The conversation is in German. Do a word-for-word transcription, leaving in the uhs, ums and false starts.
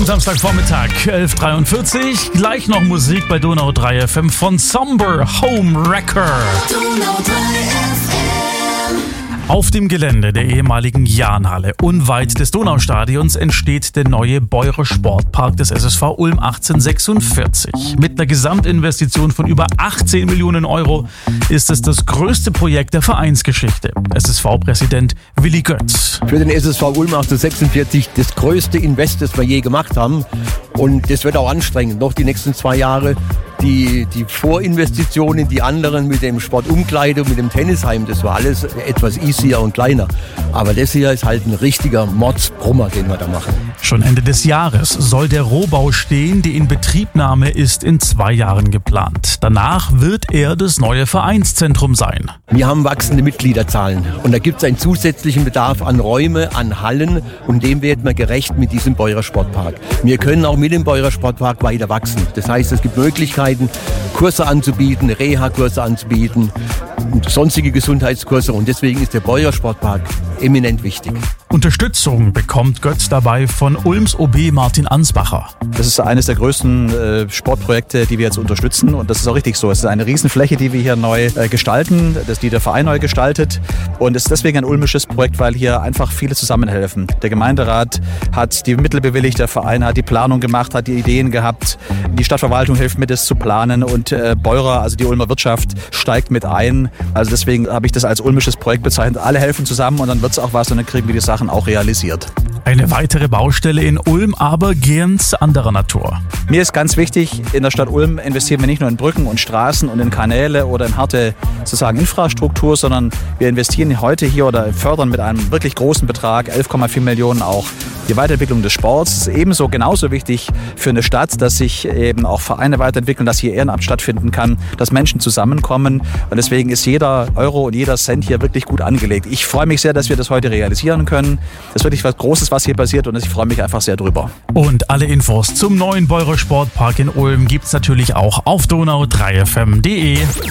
Samstagvormittag, elf Uhr dreiundvierzig. Gleich noch Musik bei Donau drei F M von Somber Homewrecker. Donau drei F M. Auf dem Gelände der ehemaligen Jahnhalle unweit des Donaustadions entsteht der neue Beurer Sportpark des S S V Ulm achtzehnhundertsechsundvierzig. Mit einer Gesamtinvestition von über achtzehn Millionen Euro ist es das größte Projekt der Vereinsgeschichte. S S V-Präsident Willi Götz. Für den S S V Ulm achtzehnhundertsechsundvierzig das größte Invest, das wir je gemacht haben. Und das wird auch anstrengend, noch die nächsten zwei Jahre. Die, die Vorinvestitionen, die anderen mit dem Sportumkleide und mit dem Tennisheim, das war alles etwas easier und kleiner. Aber das hier ist halt ein richtiger Mordsbrummer, den wir da machen. Schon Ende des Jahres soll der Rohbau stehen. Die Inbetriebnahme ist in zwei Jahren geplant. Danach wird er das neue Vereinszentrum sein. Wir haben wachsende Mitgliederzahlen und da gibt es einen zusätzlichen Bedarf an Räume, an Hallen und dem werden wir gerecht mit diesem Beurer Sportpark. Wir können auch mit dem Beurer Sportpark weiter wachsen. Das heißt, es gibt Möglichkeiten, Kurse anzubieten, Reha-Kurse anzubieten, sonstige Gesundheitskurse und deswegen ist der Beurer Sportpark eminent wichtig. Unterstützung bekommt Götz dabei von Ulms O B Martin Ansbacher. Das ist eines der größten äh, Sportprojekte, die wir jetzt unterstützen und das ist auch richtig so. Es ist eine Riesenfläche, die wir hier neu äh, gestalten, das die der Verein neu gestaltet und es ist deswegen ein ulmisches Projekt, weil hier einfach viele zusammenhelfen. Der Gemeinderat hat die Mittel bewilligt, der Verein hat die Planung gemacht, hat die Ideen gehabt, die Stadtverwaltung hilft mit, es zu planen und äh, Beurer, also die Ulmer Wirtschaft, steigt mit ein. Also deswegen habe ich das als ulmisches Projekt bezeichnet. Alle helfen zusammen und dann wird es auch was und dann kriegen wir die Sachen auch realisiert. Eine weitere Baustelle in Ulm, aber ganz anderer Natur. Mir ist ganz wichtig, in der Stadt Ulm investieren wir nicht nur in Brücken und Straßen und in Kanäle oder in harte sozusagen Infrastruktur, sondern wir investieren heute hier oder fördern mit einem wirklich großen Betrag, elf Komma vier Millionen auch, die Weiterentwicklung des Sports. Es ist ebenso genauso wichtig für eine Stadt, dass sich eben auch Vereine weiterentwickeln, dass hier Ehrenamt stattfinden kann, dass Menschen zusammenkommen und deswegen ist jeder Euro und jeder Cent hier wirklich gut angelegt. Ich freue mich sehr, dass wir das heute realisieren können. Das ist wirklich was Großes, was hier passiert und ich freue mich einfach sehr drüber. Und alle Infos zum neuen Beurer Sportpark in Ulm gibt's natürlich auch auf donau drei f m punkt d e.